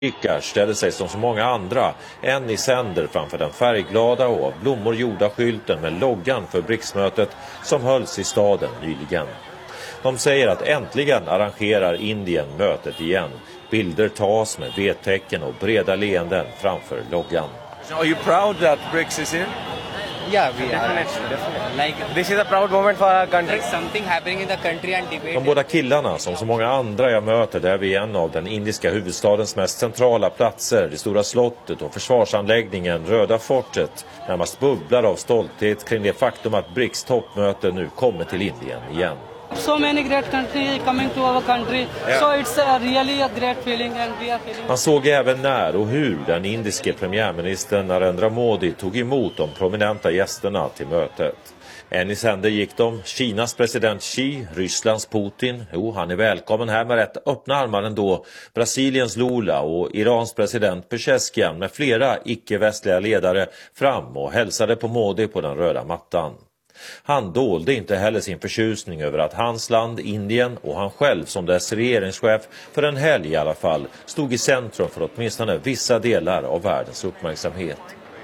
Rickard ställde sig som så många andra än i sänder framför den färgglada och av blommor gjorda skylten med loggan för BRICS-mötet som hölls i staden nyligen. De säger att äntligen arrangerar Indien mötet igen. Bilder tas med vedtecken och breda leenden framför loggan. Are you proud that BRICS is in? Yeah, we are definitely. Like this is a proud moment for our country. There's something happening in the country and debate. De båda killarna, som så många andra jag möter där vid en av den indiska huvudstadens mest centrala platser, det stora slottet och försvarsanläggningen Röda fortet, närmast bubblar av stolthet kring det faktum att BRICS toppmöte nu kommer till Indien igen. So many great countries coming to our country, so it's really a great feeling and we are feeling. Man såg även när och hur den indiske premiärministern Narendra Modi tog emot de prominenta gästerna till mötet. En i sänder gick de, Kinas president Xi, Rysslands Putin, han är välkommen här med rätt öppna armar ändå, Brasiliens Lula och Irans president Pezeshkian med flera icke-västliga ledare fram och hälsade på Modi på den röda mattan. Han dolde inte heller sin förtjusning över att hans land, Indien, och han själv som dess regeringschef för en helg i alla fall, stod i centrum för åtminstone vissa delar av världens uppmärksamhet.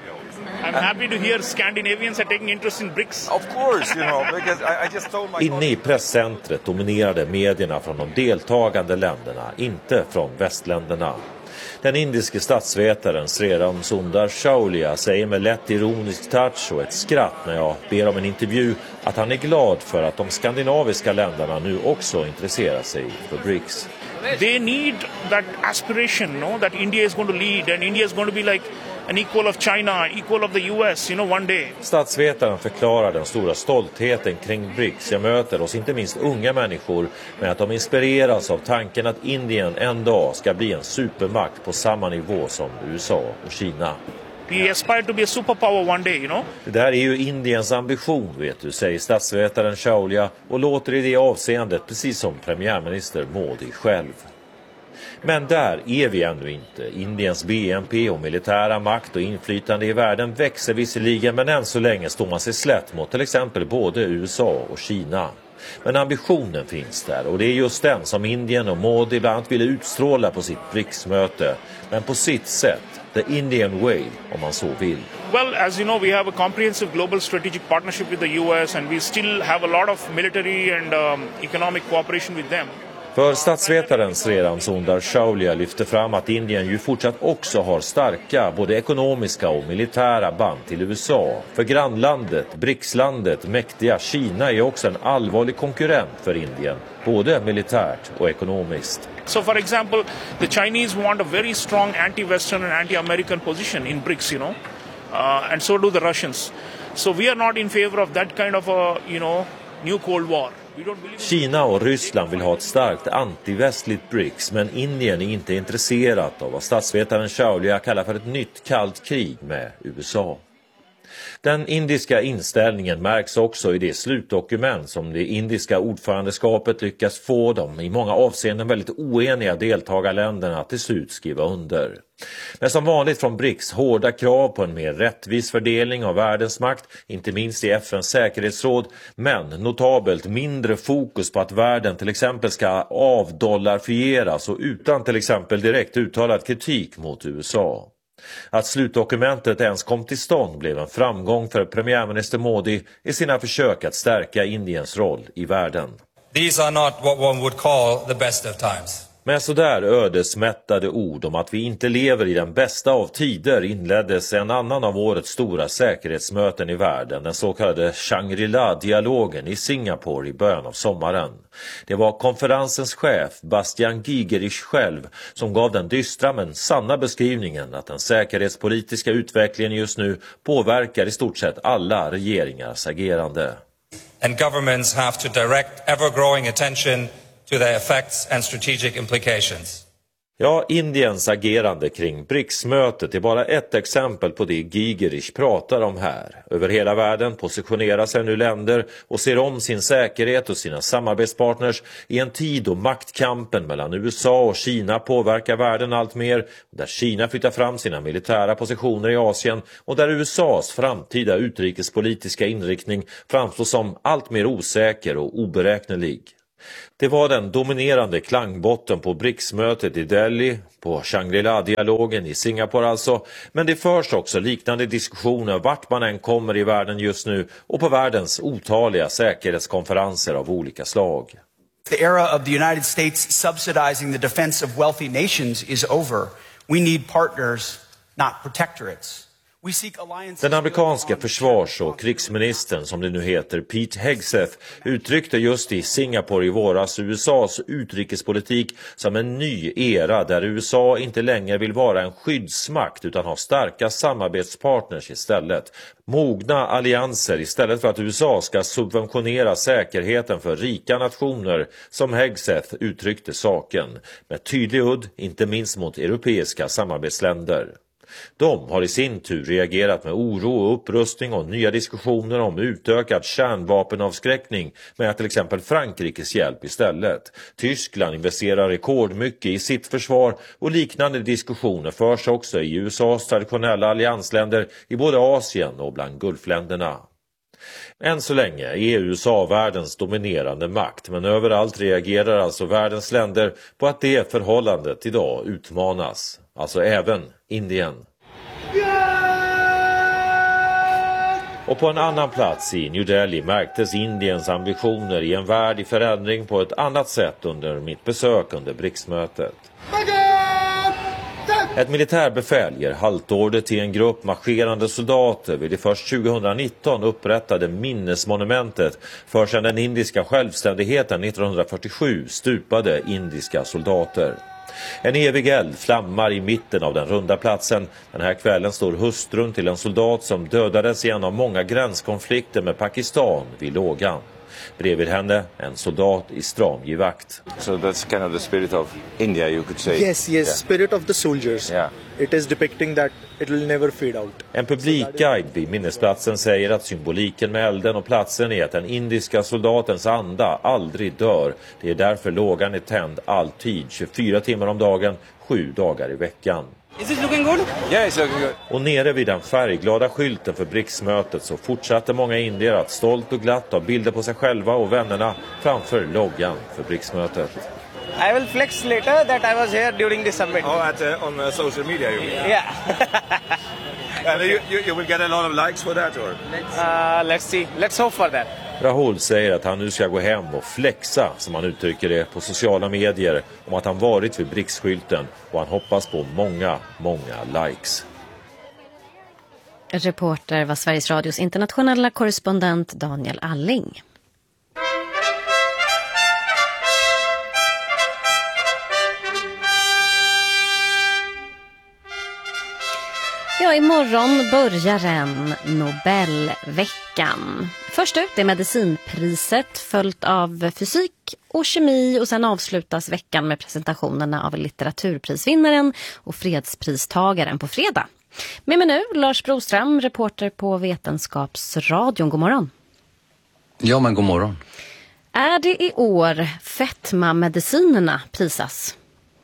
I'm happy to hear Scandinavians are taking interest in BRICS. Of course, because I just told my Inne i presscentret dominerade medierna från de deltagande länderna, inte från västländerna. Den indiske statsvetaren Sriram Sundar Shaulia säger med lätt ironisk touch och ett skratt när jag ber om en intervju att han är glad för att de skandinaviska länderna nu också intresserar sig för BRICS. They need that aspiration, that India is going to lead and India is going to be like an equal of China, equal of the US, one day. Statsvetaren förklarar den stora stoltheten kring BRICS. Jag möter oss inte minst unga människor med att de inspireras av tanken att Indien en dag ska bli en supermakt på samma nivå som USA och Kina. We aspire to be a superpower one day, Det där är ju Indiens ambition, vet du, säger statsvetaren Shaulia och låter i det avseendet precis som premiärminister Modi själv. Men där är vi ännu inte. Indiens BNP och militära makt och inflytande i världen växer visserligen, men än så länge står man sig slätt mot till exempel både USA och Kina. Men ambitionen finns där och det är just den som Indien och Modi bland annat ville utstråla på sitt BRICS-möte. Men på sitt sätt, the Indian way om man så vill. Well, as you know, we have a comprehensive global strategic partnership with the US and we still have a lot of military and economic cooperation with them. För statsvetaren Sriram Sundar Shaulia lyfter fram att Indien ju fortsatt också har starka både ekonomiska och militära band till USA. För grannlandet, BRICS-landet, mäktiga Kina är också en allvarlig konkurrent för Indien, både militärt och ekonomiskt. So for example, the Chinese want a very strong anti-Western and anti-American position in BRICS, and so do the Russians. So we are not in favor of that kind of a, new Cold War. Kina och Ryssland vill ha ett starkt antivästligt BRICS, men Indien är inte intresserat av vad statsvetaren Shaulia kallar för ett nytt kallt krig med USA. Den indiska inställningen märks också i det slutdokument som det indiska ordförandeskapet lyckas få de i många avseenden väldigt oeniga deltagarländerna till slut skriva under. Men som vanligt från BRICS hårda krav på en mer rättvis fördelning av världens makt, inte minst i FNs säkerhetsråd, men notabelt mindre fokus på att världen till exempel ska avdollarfieras och utan till exempel direkt uttalad kritik mot USA. Att slutdokumentet ens kom till stånd blev en framgång för premiärminister Modi i sina försök att stärka Indiens roll i världen. These are not what one would call the best of times. Med sådär ödesmättade ord om att vi inte lever i den bästa av tider inleddes en annan av årets stora säkerhetsmöten i världen, den så kallade Shangri-La-dialogen i Singapore i början av sommaren. Det var konferensens chef Bastian Gigerich själv som gav den dystra men sanna beskrivningen att den säkerhetspolitiska utvecklingen just nu påverkar i stort sett alla regeringars agerande. And governments have to direct ever-growing attention to their effects and strategic implications. Ja, Indiens agerande kring BRICS-mötet är bara ett exempel på det Gigerich pratar om här. Över hela världen positionerar sig nu länder och ser om sin säkerhet och sina samarbetspartners i en tid då maktkampen mellan USA och Kina påverkar världen allt mer, där Kina flyttar fram sina militära positioner i Asien och där USAs framtida utrikespolitiska inriktning framstår som allt mer osäker och oberäknelig. Det var den dominerande klangbotten på BRICS-mötet i Delhi, på Shangri-La-dialogen i Singapore alltså, men det förs också liknande diskussioner vart man än kommer i världen just nu och på världens otaliga säkerhetskonferenser av olika slag. The era of the United States subsidizing the defense of wealthy nations is over. We need partners, not protectorates. Den amerikanska försvars- och krigsministern, som det nu heter, Pete Hegseth, uttryckte just i Singapore i våras USAs utrikespolitik som en ny era där USA inte längre vill vara en skyddsmakt utan ha starka samarbetspartners istället. Mogna allianser istället för att USA ska subventionera säkerheten för rika nationer, som Hegseth uttryckte saken, med tydlig udd inte minst mot europeiska samarbetsländer. De har i sin tur reagerat med oro och upprustning och nya diskussioner om utökad kärnvapenavskräckning med till exempel Frankrikes hjälp istället. Tyskland investerar rekordmycket i sitt försvar och liknande diskussioner förs också i USAs traditionella alliansländer i både Asien och bland Gulfländerna. Än så länge är USA världens dominerande makt, men överallt reagerar alltså världens länder på att det förhållandet idag utmanas. Alltså även Indien. Och på en annan plats i New Delhi märktes Indiens ambitioner i en värld i förändring på ett annat sätt under mitt besök under BRICS-mötet. Ett militärbefäl ger haltorder till en grupp marscherande soldater vid det först 2019 upprättade minnesmonumentet för sedan den indiska självständigheten 1947 stupade indiska soldater. En evig eld flammar i mitten av den runda platsen. Den här kvällen står hustrun till en soldat som dödades i en av många gränskonflikter med Pakistan vid lågan. Bredvid henne en soldat i stramgivakt. So that's kind of the spirit of India, you could say. Yes, Yeah. spirit of the soldiers. Yeah. It is depicting that it will never fade out. En publikguide vid minnesplatsen säger att symboliken med elden och platsen är att den indiska soldatens anda aldrig dör. Det är därför lågan är tänd alltid, 24 timmar om dagen, 7 dagar i veckan. Is it looking good? Yeah, it's looking good. Och nere vid den färgglada skylten för BRICS-mötet så fortsatte många indier att stolt och glatt ta bilder på sig själva och vännerna framför loggan för BRICS-mötet. I will flex later that I was here during the summit. On social media, you mean? Yeah. And you will get a lot of likes for that, or? Let's see. Let's hope for that. Rahul säger att han nu ska gå hem och flexa, som han uttrycker det, på sociala medier om att han varit vid BRICS-skylten och han hoppas på många likes. Reporter var Sveriges Radios internationella korrespondent Daniel Alling. Ja, imorgon börjar en Nobelveckan. Först ut är medicinpriset följt av fysik och kemi och sen avslutas veckan med presentationerna av litteraturprisvinnaren och fredspristagaren på fredag. Med mig nu Lars Broström, reporter på Vetenskapsradion. God morgon. Ja, men god morgon. Är det i år fetma-medicinerna prisas?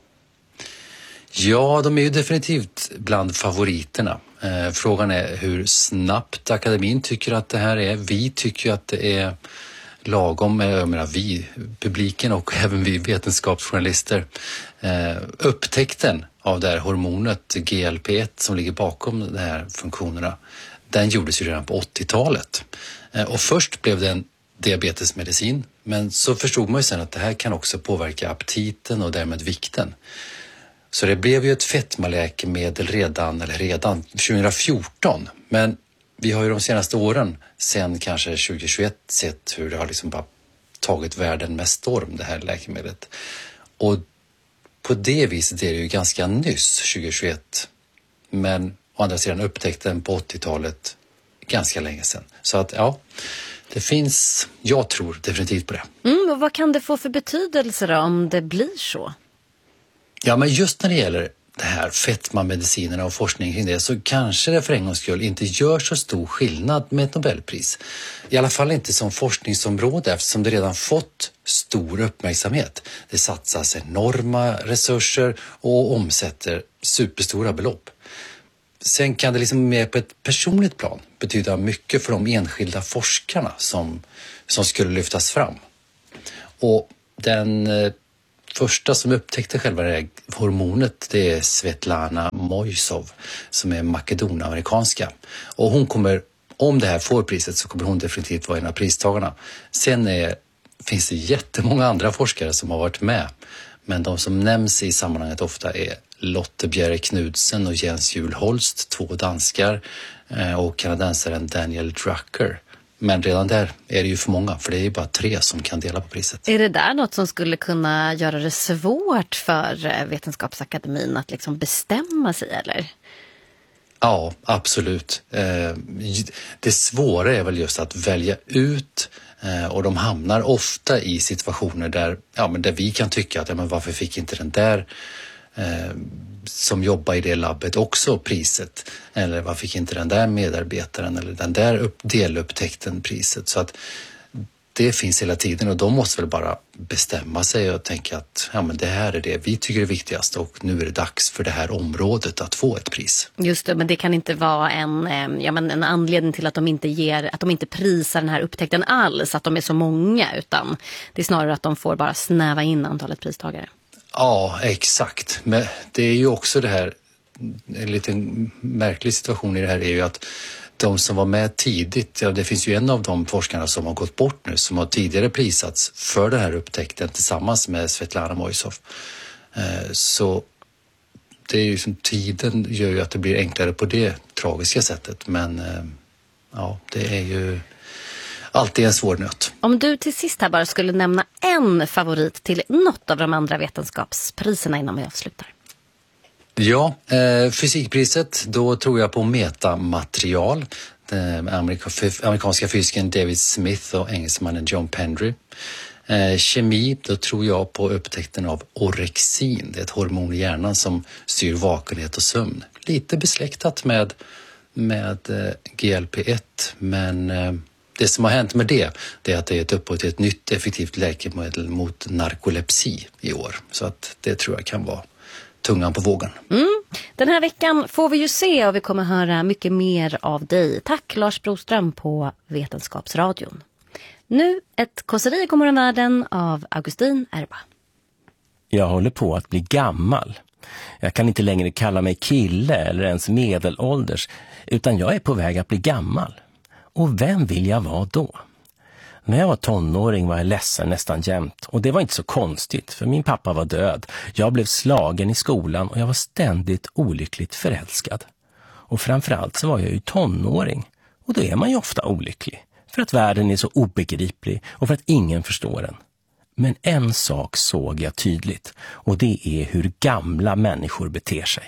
Ja, de är ju definitivt bland favoriterna. Frågan är hur snabbt akademin tycker att det här är. Vi tycker att det är lagom, jag menar vi, publiken och även vi vetenskapsjournalister. Upptäckten av det här hormonet GLP-1 som ligger bakom de här funktionerna, den gjordes ju redan på 80-talet. Och först blev det en diabetesmedicin, men så förstod man ju sen att det här kan också påverka aptiten och därmed vikten. Så det blev ju ett fetmaläkemedel redan 2014. Men vi har ju de senaste åren, sen kanske 2021, sett hur det har liksom bara tagit världen med storm, det här läkemedlet. Och på det viset är det ju ganska nyss, 2021. Men å andra sidan upptäckte den på 80-talet ganska länge sedan. Så att ja, det finns, jag tror definitivt på det. Och vad kan det få för betydelse då om det blir så? Ja, men just när det gäller det här fetma-medicinerna och forskning kring det så kanske det för en gångs skull inte gör så stor skillnad med ett Nobelpris. I alla fall inte som forskningsområde eftersom det redan fått stor uppmärksamhet. Det satsas enorma resurser och omsätter superstora belopp. Sen kan det liksom mer på ett personligt plan betyda mycket för de enskilda forskarna som skulle lyftas fram. Och Den första som upptäckte själva det här hormonet, det är Svetlana Moisov som är makedonamerikanska. Och hon kommer, om det här får priset så kommer hon definitivt vara en av pristagarna. Sen finns det jättemånga andra forskare som har varit med. Men de som nämns i sammanhanget ofta är Lotte Bjerre Knudsen och Jens Juel Holst, 2 danskar, och kanadensaren Daniel Drucker. Men redan där är det ju för många, för det är ju bara 3 som kan dela på priset. Är det där något som skulle kunna göra det svårt för Vetenskapsakademin att liksom bestämma sig, eller? Ja, absolut. Det svåra är väl just att välja ut, och de hamnar ofta i situationer där vi kan tycka att men varför fick inte den där som jobbar i det labbet också priset? Eller varför fick inte den där medarbetaren eller den där delupptäckten priset? Så att det finns hela tiden, och de måste väl bara bestämma sig och tänka att men det här är det vi tycker är viktigast och nu är det dags för det här området att få ett pris. Just det, men det kan inte vara en anledning till att de inte prisar den här upptäckten alls, att de är så många, utan det är snarare att de får bara snäva in antalet pristagare. Ja, exakt. Men det är ju också det här, en liten märklig situation i det här är ju att de som var med tidigt, det finns ju en av de forskarna som har gått bort nu som har tidigare prisats för den här upptäckten tillsammans med Svetlana Moisov. Så det är ju som tiden gör ju att det blir enklare på det tragiska sättet, men det är ju alltid en svår nöt. Om du till sist här bara skulle nämna en favorit till något av de andra vetenskapspriserna innan vi avslutar. Ja, fysikpriset, då tror jag på metamaterial. Amerikanska fysikern David Smith och engelsmannen John Pendry. Kemi, då tror jag på upptäckten av orexin. Det är ett hormon i hjärnan som styr vakenhet och sömn. Lite besläktat med GLP-1, men det som har hänt med det är att det är ett upphov till ett nytt effektivt läkemedel mot narkolepsi i år. Så att det tror jag kan vara tungan på vågen. Den här veckan får vi ju se, och vi kommer höra mycket mer av dig. Tack Lars Broström på Vetenskapsradion. Nu ett kåseri kommer den världen av Augustin Erba. Jag håller på att bli gammal. Jag kan inte längre kalla mig kille eller ens medelålders, utan jag är på väg att bli gammal. Och vem vill jag vara då? När jag var tonåring var jag ledsen nästan jämt, och det var inte så konstigt för min pappa var död. Jag blev slagen i skolan och jag var ständigt olyckligt förälskad. Och framförallt så var jag ju tonåring, och då är man ju ofta olycklig för att världen är så obegriplig och för att ingen förstår den. Men en sak såg jag tydligt, och det är hur gamla människor beter sig.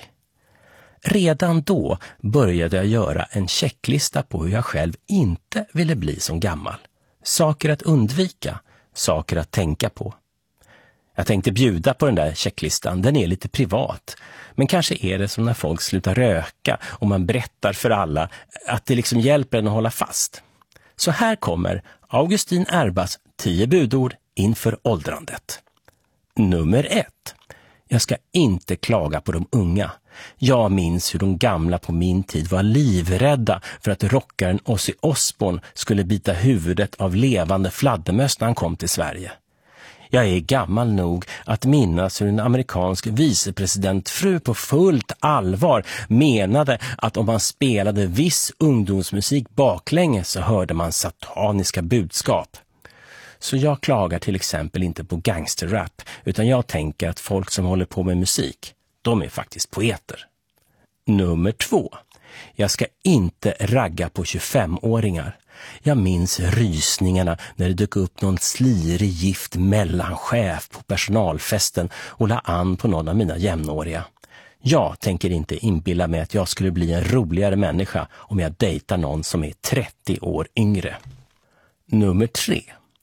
Redan då började jag göra en checklista på hur jag själv inte ville bli som gammal. Saker att undvika, saker att tänka på. Jag tänkte bjuda på den där checklistan, den är lite privat. Men kanske är det som när folk slutar röka och man berättar för alla att det liksom hjälper en att hålla fast. Så här kommer Augustin Erbas 10 budord inför åldrandet. Nummer 1. Jag ska inte klaga på de unga. Jag minns hur de gamla på min tid var livrädda för att rockaren Ozzy Osbourne skulle bita huvudet av levande fladdermöss när han kom till Sverige. Jag är gammal nog att minnas hur en amerikansk vicepresidentfru på fullt allvar menade att om man spelade viss ungdomsmusik baklänges så hörde man sataniska budskap. Så jag klagar till exempel inte på gangsterrap, utan jag tänker att folk som håller på med musik, de är faktiskt poeter. Nummer 2. Jag ska inte ragga på 25-åringar. Jag minns rysningarna när det dök upp någon slirig gift mellanchef på personalfesten och la an på någon av mina jämnåriga. Jag tänker inte inbilla mig att jag skulle bli en roligare människa om jag dejtar någon som är 30 år yngre. Nummer 3.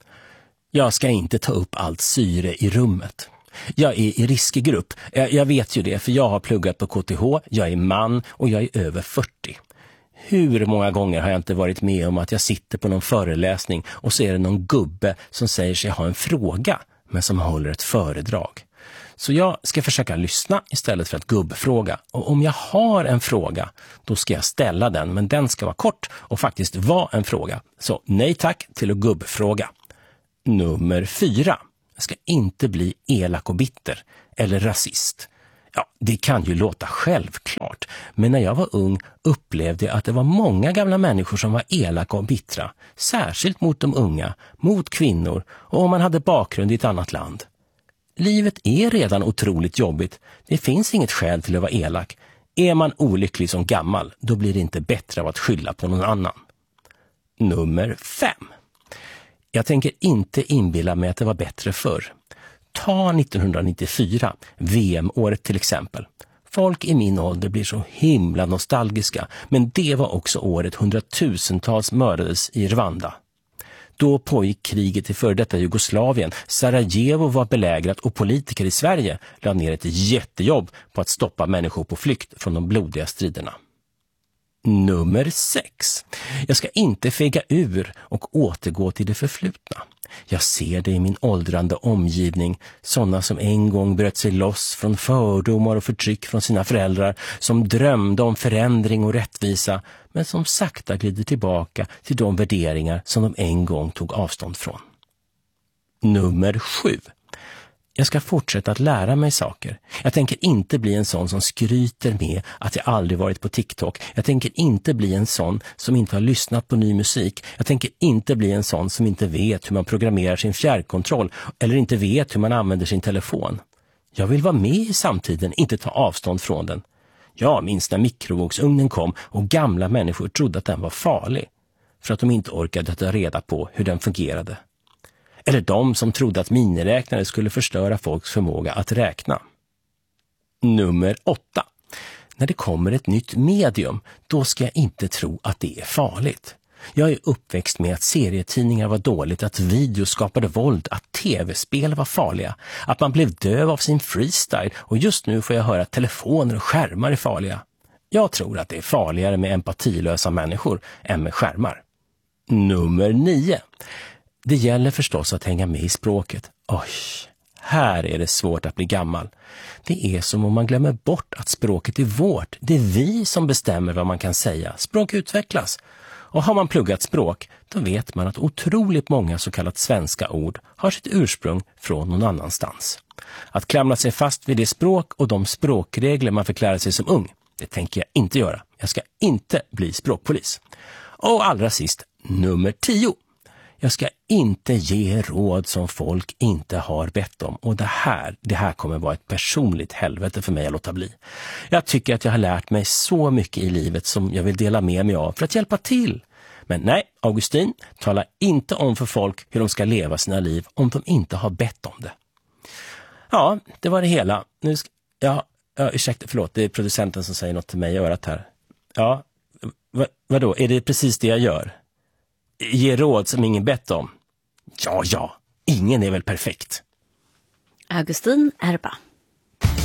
Jag ska inte ta upp allt syre i rummet. Jag är i riskgrupp. Jag vet ju det, för jag har pluggat på KTH, jag är man och jag är över 40. Hur många gånger har jag inte varit med om att jag sitter på någon föreläsning och så är det någon gubbe som säger sig ha en fråga men som håller ett föredrag. Så jag ska försöka lyssna istället för att gubbfråga. Och om jag har en fråga, då ska jag ställa den, men den ska vara kort och faktiskt vara en fråga. Så nej tack till att gubbfråga. Nummer 4. Jag ska inte bli elak och bitter eller rasist. Ja, det kan ju låta självklart, men när jag var ung upplevde jag att det var många gamla människor som var elaka och bittra, särskilt mot de unga, mot kvinnor och om man hade bakgrund i ett annat land. Livet är redan otroligt jobbigt. Det finns inget skäl till att vara elak. Är man olycklig som gammal, då blir det inte bättre av att skylla på någon annan. Nummer 5. Jag tänker inte inbilla mig att det var bättre förr. Ta 1994, VM-året till exempel. Folk i min ålder blir så himla nostalgiska, men det var också året hundratusentals mördades i Rwanda. Då pågick kriget i före detta Jugoslavien. Sarajevo var belägrat och politiker i Sverige lade ner ett jättejobb på att stoppa människor på flykt från de blodiga striderna. Nummer 6. Jag ska inte fega ur och återgå till det förflutna. Jag ser det i min åldrande omgivning, sådana som en gång bröt sig loss från fördomar och förtryck från sina föräldrar, som drömde om förändring och rättvisa, men som sakta glider tillbaka till de värderingar som de en gång tog avstånd från. Nummer 7. Jag ska fortsätta att lära mig saker. Jag tänker inte bli en sån som skryter med att jag aldrig varit på TikTok. Jag tänker inte bli en sån som inte har lyssnat på ny musik. Jag tänker inte bli en sån som inte vet hur man programmerar sin fjärrkontroll eller inte vet hur man använder sin telefon. Jag vill vara med i samtiden, inte ta avstånd från den. Jag minns när mikrovågsugnen kom och gamla människor trodde att den var farlig för att de inte orkade ta reda på hur den fungerade. Eller de som trodde att miniräknare skulle förstöra folks förmåga att räkna. Nummer 8. När det kommer ett nytt medium, då ska jag inte tro att det är farligt. Jag är uppväxt med att serietidningar var dåligt, att video skapade våld, att tv-spel var farliga, att man blev döv av sin freestyle och just nu får jag höra att telefoner och skärmar är farliga. Jag tror att det är farligare med empatilösa människor än med skärmar. Nummer 9. Det gäller förstås att hänga med i språket. Oj, här är det svårt att bli gammal. Det är som om man glömmer bort att språket är vårt. Det är vi som bestämmer vad man kan säga. Språk utvecklas. Och har man pluggat språk, då vet man att otroligt många så kallat svenska ord har sitt ursprung från någon annanstans. Att klamra sig fast vid det språk och de språkregler man förklarar sig som ung, det tänker jag inte göra. Jag ska inte bli språkpolis. Och allra sist, nummer 10. Jag ska inte ge råd som folk inte har bett om. Och det här kommer vara ett personligt helvete för mig att låta bli. Jag tycker att jag har lärt mig så mycket i livet som jag vill dela med mig av för att hjälpa till. Men nej, Augustin, tala inte om för folk hur de ska leva sina liv om de inte har bett om det. Ja, det var det hela. Nu ursäkta, förlåt, det är producenten som säger något till mig i örat här. Ja, vadå? Är det precis det jag gör? Ge råd som ingen bett om. Ja, ingen är väl perfekt. Augustin Erba.